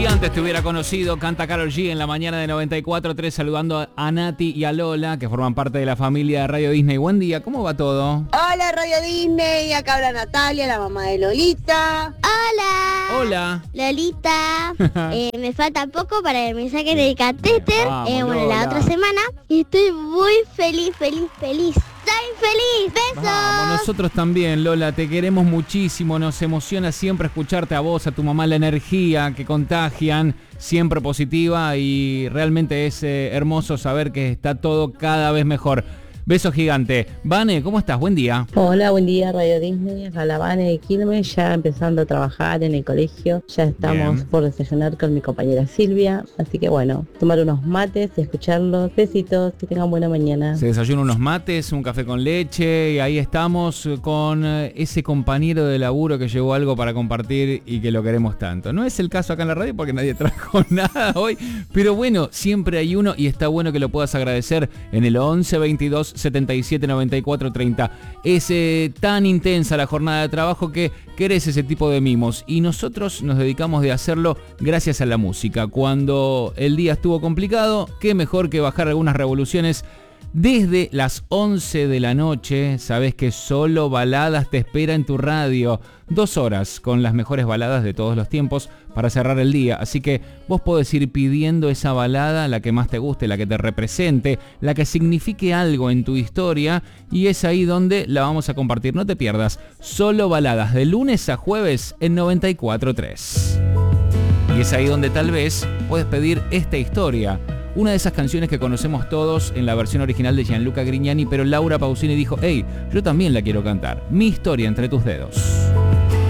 Si antes te hubiera conocido, canta Karol G en la mañana de 94.3 saludando a Nati y a Lola, que forman parte de la familia de Radio Disney. Buen día, ¿cómo va todo? Hola Radio Disney, acá habla Natalia, la mamá de Lolita. Hola. Hola. Lolita. Me falta poco para que me saquen el catéter. Vamos, La Lola. otra semana. Y estoy muy feliz. ¡Estoy feliz! ¡Besos! Vamos, nosotros también, Lola, te queremos muchísimo, nos emociona siempre escucharte a vos, a tu mamá, la energía que contagian, siempre positiva y realmente es hermoso saber que está todo cada vez mejor. Beso gigante. Vane, ¿cómo estás? Buen día. Hola, buen día Radio Disney, acá la Vane de Quilmes, ya empezando a trabajar en el colegio, ya estamos Bien. por desayunar con mi compañera Silvia, así que bueno, tomar unos mates, escucharlos, besitos, que tengan buena mañana. Se desayuna unos mates, un café con leche y ahí estamos con ese compañero de laburo que llevó algo para compartir y que lo queremos tanto. No es el caso acá en la radio porque nadie trajo nada hoy, pero bueno, siempre hay uno y está bueno que lo puedas agradecer en el 11 22 77 94 30. Es tan intensa la jornada de trabajo que querés ese tipo de mimos y nosotros nos dedicamos de hacerlo gracias a la música. Cuando el día estuvo complicado, qué mejor que bajar algunas revoluciones. Desde las 11 de la noche, sabes que solo Baladas te espera en tu radio. 2 horas con las mejores baladas de todos los tiempos para cerrar el día. Así que vos podés ir pidiendo esa balada, la que más te guste, la que te represente, la que signifique algo en tu historia. Y es ahí donde la vamos a compartir. No te pierdas. Solo Baladas de lunes a jueves en 94.3. Y es ahí donde tal vez puedes pedir esta historia. Una de esas canciones que conocemos todos en la versión original de Gianluca Grignani, pero Laura Pausini dijo, hey, yo también la quiero cantar. Mi historia entre tus dedos.